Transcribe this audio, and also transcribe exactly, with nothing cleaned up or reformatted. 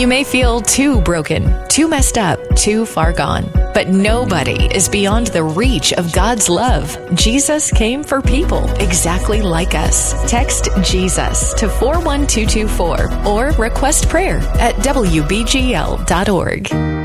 You may feel too broken, too messed up, too far gone. But nobody is beyond the reach of God's love. Jesus came for people exactly like us. Text Jesus to four one two two four or request prayer at W B G L dot org.